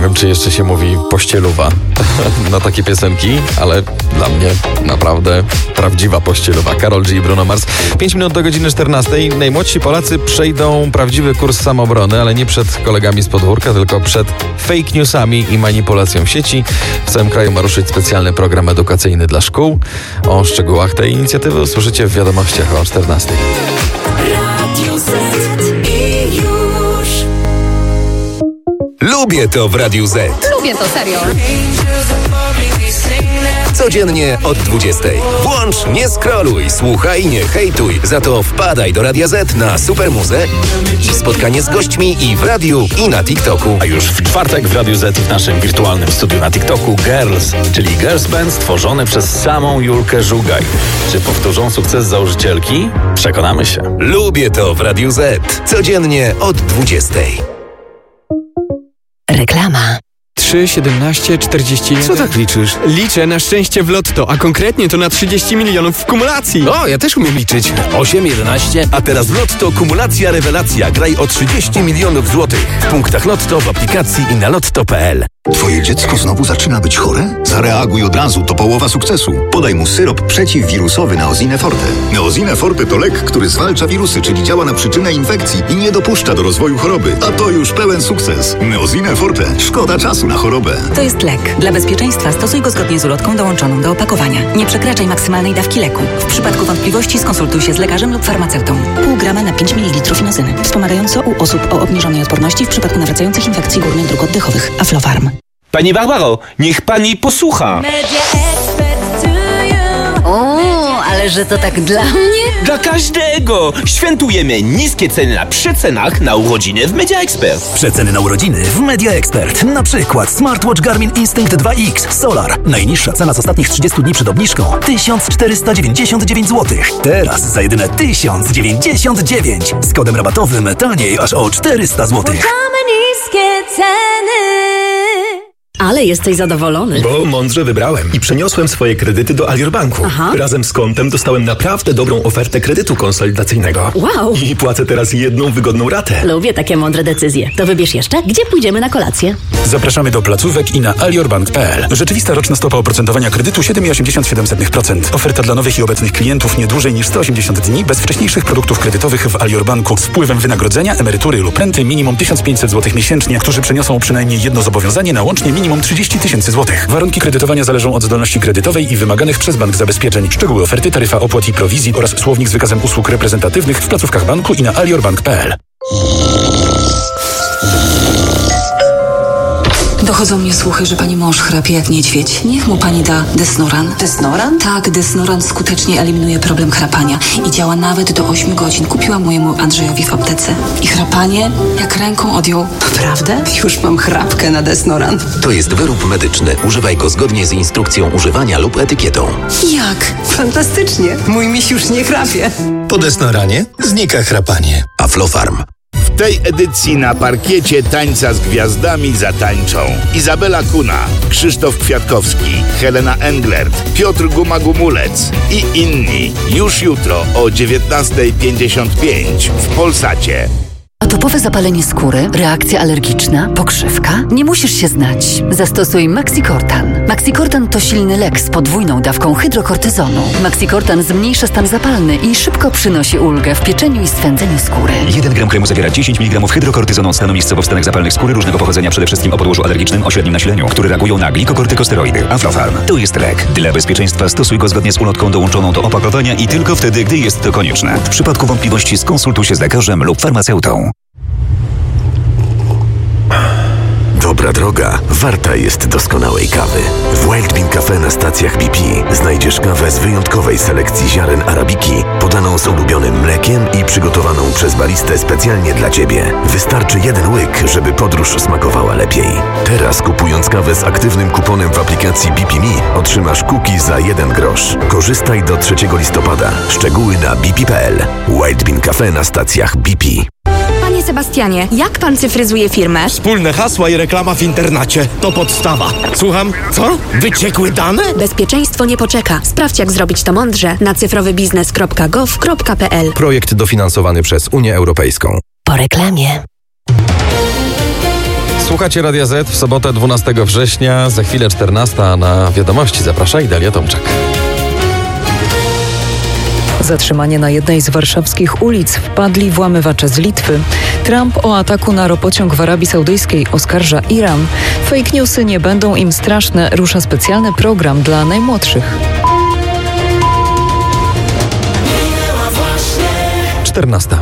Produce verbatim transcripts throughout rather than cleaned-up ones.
wiem, czy jeszcze się mówi pościeluwa na takie piosenki, ale dla mnie naprawdę prawdziwa pościeluwa. Karol G i Bruno Mars. pięć minut do godziny czternastej. Najmłodsi Polacy przejdą prawdziwy kurs samoobrony, ale nie przed kolegami z podwórka, tylko przed fake newsami i manipulacją w sieci. W całym kraju ma ruszyć specjalny program edukacyjny dla szkół. O szczegółach tej inicjatywy usłyszycie w wiadomościach o czternastej. Radio Z i już. Lubię to w Radiu Z. Lubię to, serio. Codziennie od dwudziestej. Włącz, nie scrolluj, słuchaj, nie hejtuj. Za to wpadaj do Radia Z na Supermuzę i spotkanie z gośćmi i w radiu, i na TikToku. A już w czwartek w Radiu Z w naszym wirtualnym studiu na TikToku Girls, czyli Girls Band stworzony przez samą Julkę Żugaj. Czy powtórzą sukces założycielki? Przekonamy się. Lubię to w Radiu Z. Codziennie od dwudziestej. Reklama. trzy, siedemnaście, czterdzieści jeden. Co tak liczysz? Liczę na szczęście w lotto, a konkretnie to na trzydzieści milionów w kumulacji. O, ja też umiem liczyć. osiem, jedenaście. A teraz w Lotto kumulacja rewelacja. Graj o trzydzieści milionów złotych. W punktach Lotto, w aplikacji i na lotto kropka p l. Twoje dziecko znowu zaczyna być chore? Zareaguj od razu, to połowa sukcesu. Podaj mu syrop przeciwwirusowy Neosine Forte. Neosine Forte to lek, który zwalcza wirusy, czyli działa na przyczynę infekcji i nie dopuszcza do rozwoju choroby. A to już pełen sukces. Neosine Forte. Szkoda czasu na chorobę. To jest lek. Dla bezpieczeństwa stosuj go zgodnie z ulotką dołączoną do opakowania. Nie przekraczaj maksymalnej dawki leku. W przypadku wątpliwości skonsultuj się z lekarzem lub farmaceutą. Pół grama na pięć mililitrów inozyny. Wspomagająco u osób o obniżonej odporności w przypadku nawracających infekcji górnych dróg oddechowych. Aflofarm. Pani Barbaro, niech pani posłucha. O, ale że to tak dla mnie? Dla każdego! Świętujemy niskie ceny na przecenach na urodziny w Media Expert. Przeceny na urodziny w Media Expert. Na przykład smartwatch Garmin Instinct dwa X Solar. Najniższa cena z ostatnich trzydziestu dni przed obniżką tysiąc czterysta dziewięćdziesiąt dziewięć złotych. Teraz za jedyne tysiąc dziewięćdziesiąt dziewięć. Z kodem rabatowym taniej aż o czterysta złotych. Damy niskie ceny. Ale jesteś zadowolony. Bo mądrze wybrałem i przeniosłem swoje kredyty do Alior Banku. Aha. Razem z kontem dostałem naprawdę dobrą ofertę kredytu konsolidacyjnego. Wow. I płacę teraz jedną wygodną ratę. Lubię takie mądre decyzje. To wybierz jeszcze, gdzie pójdziemy na kolację. Zapraszamy do placówek i na aliorbank kropka p l. Rzeczywista roczna stopa oprocentowania kredytu siedem przecinek osiemdziesiąt siedem procent. Oferta dla nowych i obecnych klientów nie dłużej niż sto osiemdziesiąt dni bez wcześniejszych produktów kredytowych w Alior Banku z wpływem wynagrodzenia, emerytury lub renty minimum tysiąc pięćset złotych miesięcznie, którzy przeniosą przynajmniej jedno zobowiązanie na łącznie minimum trzydzieści tysięcy złotych. Warunki kredytowania zależą od zdolności kredytowej i wymaganych przez bank zabezpieczeń. Szczegóły oferty, taryfa opłat i prowizji oraz słownik z wykazem usług reprezentatywnych w placówkach banku i na aliorbank kropka p l. Dochodzą mnie słuchy, że pani mąż chrapie jak niedźwiedź. Niech mu pani da Desnoran. Desnoran? Tak, Desnoran skutecznie eliminuje problem chrapania i działa nawet do ośmiu godzin. Kupiłam mojemu Andrzejowi w aptece. I chrapanie jak ręką odjął. Naprawdę? Już mam chrapkę na Desnoran. To jest wyrób medyczny. Używaj go zgodnie z instrukcją używania lub etykietą. Jak? Fantastycznie. Mój miś już nie chrapie. Po Desnoranie znika chrapanie. Aflofarm. W tej edycji na parkiecie Tańca z Gwiazdami zatańczą Izabela Kuna, Krzysztof Kwiatkowski, Helena Englert, Piotr Guma-Gumulec i inni. Już jutro o dziewiętnasta pięćdziesiąt pięć w Polsacie. Atopowe zapalenie skóry, reakcja alergiczna, pokrzywka? Nie musisz się znać. Zastosuj Maxicortan. Maxicortan to silny lek z podwójną dawką hydrokortyzonu. Maxicortan zmniejsza stan zapalny i szybko przynosi ulgę w pieczeniu i swędzeniu skóry. jeden gram kremu zawiera dziesięć miligramów hydrokortyzonu stanu miejscowo w stanach zapalnych skóry różnego pochodzenia, przede wszystkim o podłożu alergicznym o średnim nasileniu, które reagują na glikokortykosteroidy. Aflofarm. To jest lek. Dla bezpieczeństwa stosuj go zgodnie z ulotką dołączoną do opakowania i tylko wtedy, gdy jest to konieczne. W przypadku wątpliwości skonsultuj się z lekarzem lub farmaceutą. Dobra droga warta jest doskonałej kawy. W Wild Bean Cafe na stacjach B P znajdziesz kawę z wyjątkowej selekcji ziaren arabiki, podaną z ulubionym mlekiem i przygotowaną przez baristę specjalnie dla Ciebie. Wystarczy jeden łyk, żeby podróż smakowała lepiej. Teraz kupując kawę z aktywnym kuponem w aplikacji B P Me otrzymasz cookie za jeden grosz. Korzystaj do trzeciego listopada. Szczegóły na b p kropka p l. Wild Bean Cafe na stacjach B P. Panie Sebastianie, jak pan cyfryzuje firmę? Wspólne hasła i reklama w internecie. To podstawa. Słucham? Co? Wyciekły dane? Bezpieczeństwo nie poczeka. Sprawdź, jak zrobić to mądrze na cyfrowybiznes kropka gov kropka p l. Projekt dofinansowany przez Unię Europejską. Po reklamie. Słuchacie Radia Z w sobotę dwunastego września, za chwilę czternasta, na wiadomości zaprasza Idalia Tomczak. Zatrzymanie na jednej z warszawskich ulic, wpadli włamywacze z Litwy. Trump o ataku na ropociąg w Arabii Saudyjskiej oskarża Iran. Fake newsy nie będą im straszne, rusza specjalny program dla najmłodszych. czternasta.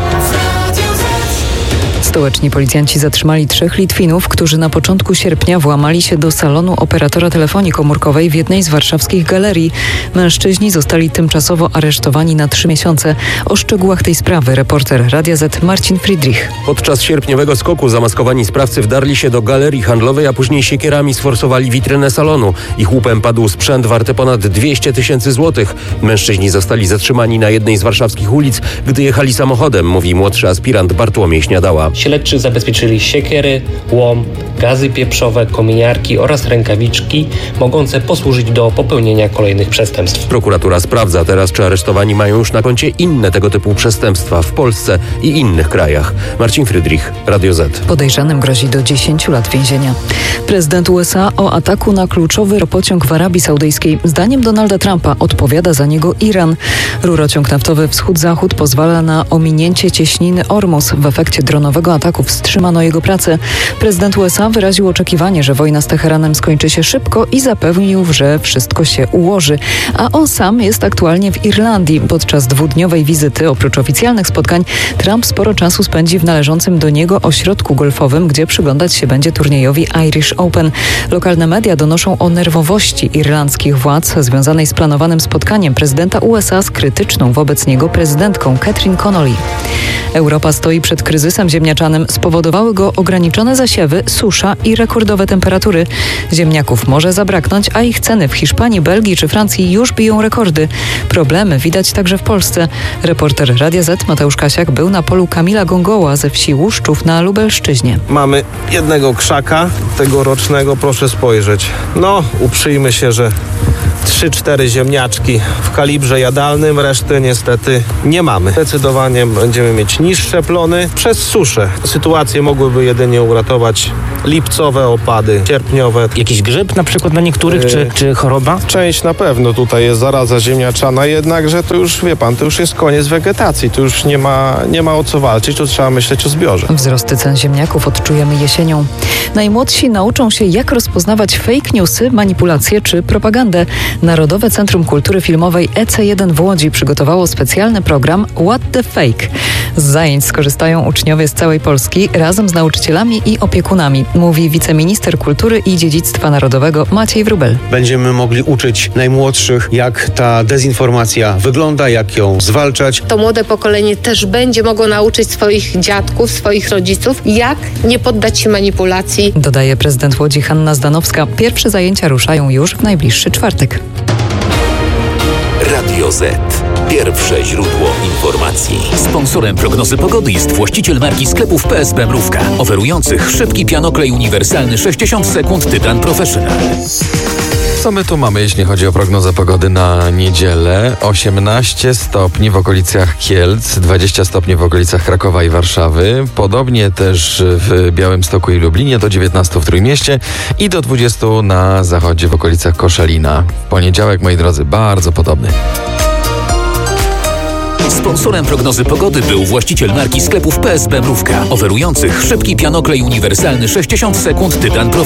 Stołeczni policjanci zatrzymali trzech Litwinów, którzy na początku sierpnia włamali się do salonu operatora telefonii komórkowej w jednej z warszawskich galerii. Mężczyźni zostali tymczasowo aresztowani na trzy miesiące. O szczegółach tej sprawy reporter Radia Z Marcin Friedrich. Podczas sierpniowego skoku zamaskowani sprawcy wdarli się do galerii handlowej, a później siekierami sforsowali witrynę salonu. Ich łupem padł sprzęt warty ponad dwieście tysięcy złotych. Mężczyźni zostali zatrzymani na jednej z warszawskich ulic, gdy jechali samochodem, mówi młodszy aspirant Bartłomiej Śniadała. Śledczy zabezpieczyli siekiery, łom, gazy pieprzowe, kominiarki oraz rękawiczki mogące posłużyć do popełnienia kolejnych przestępstw. Prokuratura sprawdza teraz, czy aresztowani mają już na koncie inne tego typu przestępstwa w Polsce i innych krajach. Marcin Friedrich, Radio Z. Podejrzanym grozi do dziesięciu lat więzienia. Prezydent U S A o ataku na kluczowy ropociąg w Arabii Saudyjskiej. Zdaniem Donalda Trumpa odpowiada za niego Iran. Rurociąg naftowy wschód-zachód pozwala na ominięcie cieśniny Ormus. W efekcie dronowego ataku wstrzymano jego pracę. Prezydent U S A wyraził oczekiwanie, że wojna z Teheranem skończy się szybko i zapewnił, że wszystko się ułoży. A on sam jest aktualnie w Irlandii. Podczas dwudniowej wizyty, oprócz oficjalnych spotkań, Trump sporo czasu spędzi w należącym do niego ośrodku golfowym, gdzie przyglądać się będzie turniejowi Irish Open. Lokalne media donoszą o nerwowości irlandzkich władz związanej z planowanym spotkaniem prezydenta U S A z krytyczną wobec niego prezydentką Catherine Connolly. Europa stoi przed kryzysem ziemniaczanym. Spowodowały go ograniczone zasiewy, susza i rekordowe temperatury. Ziemniaków może zabraknąć, a ich ceny w Hiszpanii, Belgii czy Francji już biją rekordy. Problemy widać także w Polsce. Reporter Radia Z Mateusz Kasiak był na polu Kamila Gongoła ze wsi Łuszczów na Lubelszczyźnie. Mamy jednego krzaka tegorocznego, proszę spojrzeć. No, uprzyjmy się, że trzy cztery ziemniaczki w kalibrze jadalnym, reszty niestety nie mamy. Zdecydowanie będziemy mieć niższe plony przez suszę. Sytuację mogłyby jedynie uratować lipcowe opady, sierpniowe. Jakiś grzyb na przykład na niektórych, yy, czy, czy choroba? Część na pewno tutaj jest zaraza ziemniaczana, jednakże to już, wie pan, to już jest koniec wegetacji, tu już nie ma, nie ma o co walczyć, tu trzeba myśleć o zbiorze. Wzrosty cen ziemniaków odczujemy jesienią. Najmłodsi nauczą się, jak rozpoznawać fake newsy, manipulacje czy propagandę. Narodowe Centrum Kultury Filmowej E C jeden w Łodzi przygotowało specjalny program What the Fake. Z zajęć skorzystają uczniowie z całej Polski razem z nauczycielami i opiekunami, mówi wiceminister kultury i dziedzictwa narodowego Maciej Wróbel. Będziemy mogli uczyć najmłodszych, jak ta dezinformacja wygląda, jak ją zwalczać. To młode pokolenie też będzie mogło nauczyć swoich dziadków, swoich rodziców, jak nie poddać się manipulacji. Dodaje prezydent Łodzi Hanna Zdanowska. Pierwsze zajęcia ruszają już w najbliższy czwartek. Radio Z. Pierwsze źródło informacji. Sponsorem prognozy pogody jest właściciel marki sklepów P S B Mrówka, oferujących szybki pianoklej uniwersalny sześćdziesiąt sekund Tytan Professional. Co my tu mamy, jeśli chodzi o prognozę pogody na niedzielę? osiemnaście stopni w okolicach Kielc, dwadzieścia stopni w okolicach Krakowa i Warszawy. Podobnie też w Białymstoku i Lublinie, do dziewiętnastu w Trójmieście i do dwudziestu na zachodzie w okolicach Koszalina. W poniedziałek, moi drodzy, bardzo podobny. Sponsorem prognozy pogody był właściciel marki sklepów P S B Mrówka, oferujących szybki pianoklej uniwersalny sześćdziesiąt sekund Tytan Professional.